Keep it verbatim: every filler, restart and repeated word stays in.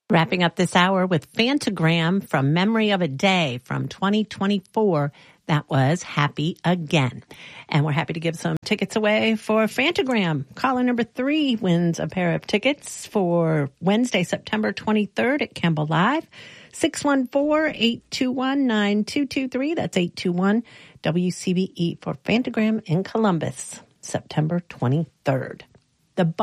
Wrapping up this hour with Fantagram from Memory of a Day from twenty twenty-four. That was Happy Again. And we're happy to give some tickets away for Fantagram. Caller number three wins a pair of tickets for Wednesday, September twenty-third at Campbell Live. six one four, eight two one, nine two two three. That's eight two one W C B E for Fantagram in Columbus, September twenty-third. The